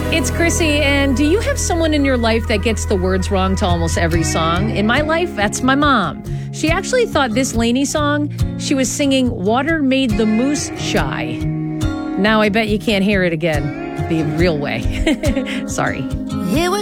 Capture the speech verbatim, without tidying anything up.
It's Chrissy, and do you have someone in your life that gets the words wrong to almost every song? In my life, that's my mom. She actually thought this Lainey song, she was singing Water Made the Moose Shy. Now I bet you can't hear it again the real way. Sorry. It was